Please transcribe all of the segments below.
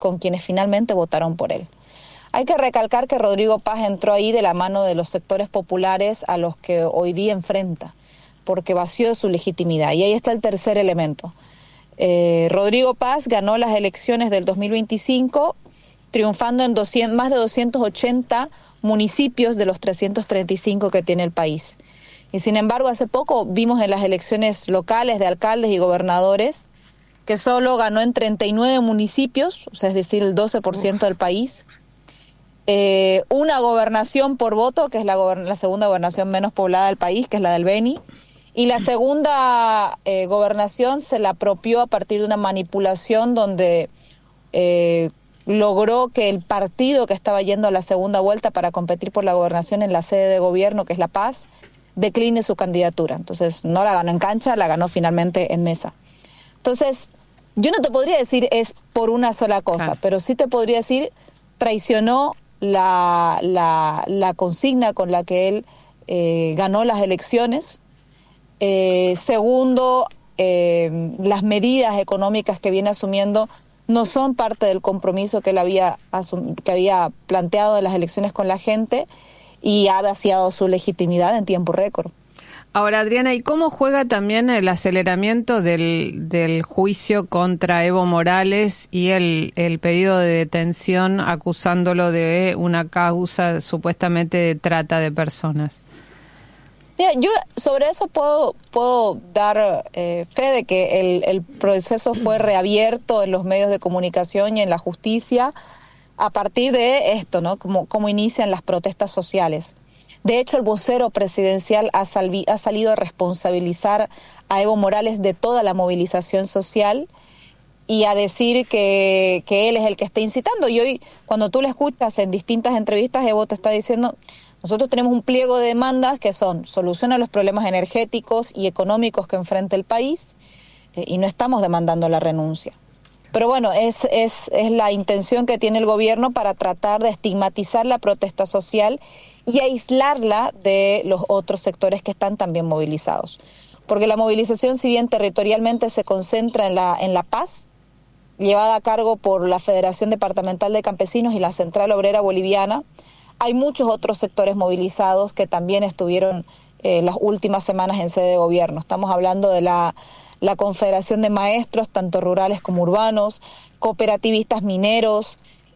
con quienes finalmente votaron por él. Hay que recalcar que Rodrigo Paz entró ahí de la mano de los sectores populares a los que hoy día enfrenta, porque vació su legitimidad. Y ahí está el tercer elemento. Rodrigo Paz ganó las elecciones del 2025 triunfando en más de 280 municipios de los 335 que tiene el país. Y sin embargo, hace poco vimos en las elecciones locales de alcaldes y gobernadores que solo ganó en 39 municipios, o sea, es decir, el 12% del país. Una gobernación por voto, que es la segunda gobernación menos poblada del país, que es la del Beni. Y la segunda gobernación se la apropió a partir de una manipulación donde logró que el partido que estaba yendo a la segunda vuelta para competir por la gobernación en la sede de gobierno, que es La Paz, decline su candidatura. Entonces no la ganó en cancha, la ganó finalmente en mesa. Entonces yo no te podría decir es por una sola cosa, claro, pero sí te podría decir traicionó la consigna con la que él ganó las elecciones. Segundo, las medidas económicas que viene asumiendo no son parte del compromiso que él había planteado en las elecciones con la gente y ha vaciado su legitimidad en tiempo récord. Ahora, Adriana, ¿y cómo juega también el aceleramiento del juicio contra Evo Morales y el pedido de detención acusándolo de una causa supuestamente de trata de personas? Mira, yo sobre eso puedo dar fe de que el proceso fue reabierto en los medios de comunicación y en la justicia a partir de esto, ¿no? Como inician las protestas sociales. De hecho, el vocero presidencial ha salido a responsabilizar a Evo Morales de toda la movilización social y a decir que él es el que está incitando. Y hoy, cuando tú le escuchas en distintas entrevistas, Evo te está diciendo: nosotros tenemos un pliego de demandas que son solución a los problemas energéticos y económicos que enfrenta el país y no estamos demandando la renuncia. Pero bueno, es la intención que tiene el gobierno para tratar de estigmatizar la protesta social y aislarla de los otros sectores que están también movilizados. Porque la movilización, si bien territorialmente se concentra en La Paz, llevada a cargo por la Federación Departamental de Campesinos y la Central Obrera Boliviana, hay muchos otros sectores movilizados que también estuvieron las últimas semanas en sede de gobierno. Estamos hablando de la Confederación de Maestros, tanto rurales como urbanos, cooperativistas mineros,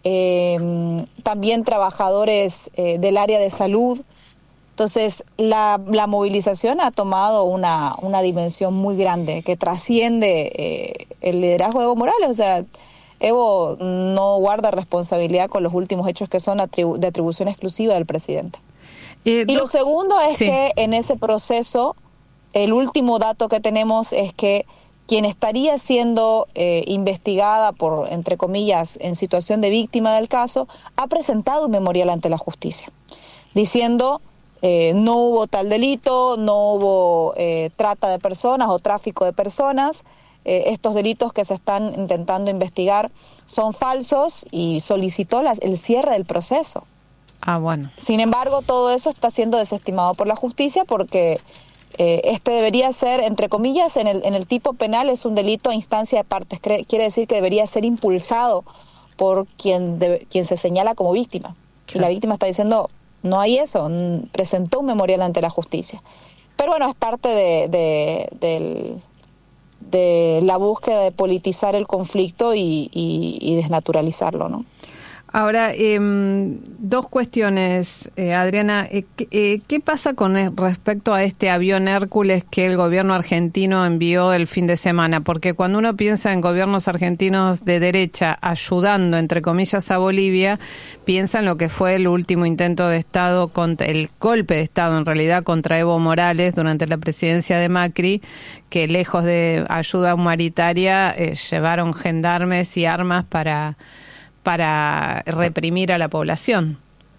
también trabajadores del área de salud. Entonces, la movilización ha tomado una dimensión muy grande que trasciende el liderazgo de Evo Morales. O sea, Evo no guarda responsabilidad con los últimos hechos que son de atribución exclusiva del presidente. Y lo segundo es que en ese proceso, el último dato que tenemos es que quien estaría siendo investigada por, entre comillas, en situación de víctima del caso, ha presentado un memorial ante la justicia, diciendo no hubo tal delito, no hubo trata de personas o tráfico de personas, estos delitos que se están intentando investigar son falsos y solicitó el cierre del proceso. Ah, bueno. Sin embargo, todo eso está siendo desestimado por la justicia porque este debería ser, entre comillas, en el tipo penal es un delito a instancia de partes. Quiere decir que debería ser impulsado por quien se señala como víctima. Claro. Y la víctima está diciendo, no hay eso, presentó un memorial ante la justicia. Pero bueno, es parte de la búsqueda de politizar el conflicto y desnaturalizarlo, ¿no? Ahora, dos cuestiones, Adriana. ¿Qué pasa con respecto a este avión Hércules que el gobierno argentino envió el fin de semana? Porque cuando uno piensa en gobiernos argentinos de derecha ayudando, entre comillas, a Bolivia, piensa en lo que fue el último intento de Estado, el golpe de Estado en realidad contra Evo Morales durante la presidencia de Macri, que lejos de ayuda humanitaria llevaron gendarmes y armas para reprimir a la población.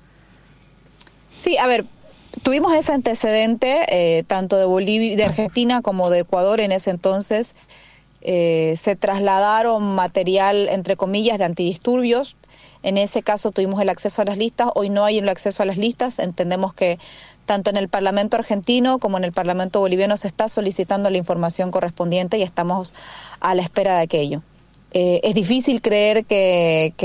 Sí, a ver, tuvimos ese antecedente, tanto de Bolivia, de Argentina como de Ecuador en ese entonces. Se trasladaron material, entre comillas, de antidisturbios. En ese caso tuvimos el acceso a las listas, hoy no hay el acceso a las listas. Entendemos que tanto en el Parlamento argentino como en el Parlamento boliviano se está solicitando la información correspondiente y estamos a la espera de aquello. es difícil creer que